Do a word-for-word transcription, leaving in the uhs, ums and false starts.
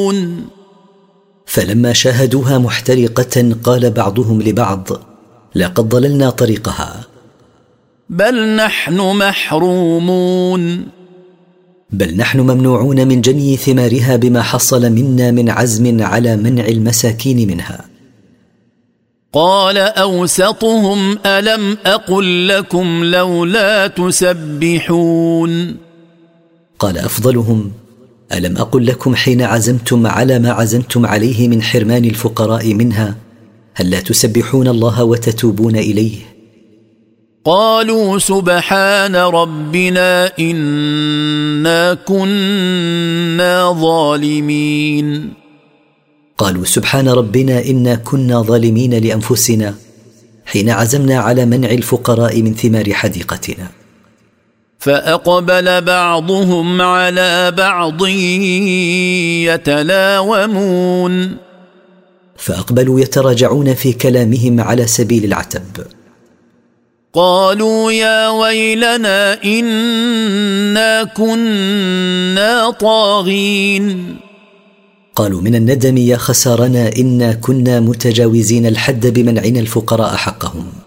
فلما شاهدوها محترقة قال بعضهم لبعض: لقد ضللنا طريقها، بل نحن محرومون بل نحن ممنوعون من جني ثمارها بما حصل منا من عزم على منع المساكين منها. قال أوسطهم: ألم أقل لكم لولا تسبحون؟ قال أفضلهم: ألم أقل لكم حين عزمتم على ما عزمتم عليه من حرمان الفقراء منها هل لا تسبحون الله وتتوبون إليه؟ قالوا سبحان ربنا إنا كنا ظالمين. قالوا سبحان ربنا إنا كنا ظالمين لأنفسنا حين عزمنا على منع الفقراء من ثمار حديقتنا. فأقبل بعضهم على بعض يتلاومون فأقبلوا يتراجعون في كلامهم على سبيل العتب. قالوا يا ويلنا إنا كنا طاغين. قالوا من الندم: يا خسارنا إنا كنا متجاوزين الحد بمنعنا الفقراء حقهم.